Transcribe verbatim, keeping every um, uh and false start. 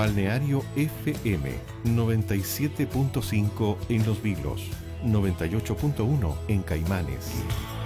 Balneario F M noventa y siete punto cinco en Los Vilos, noventa y ocho punto uno en Caimanes.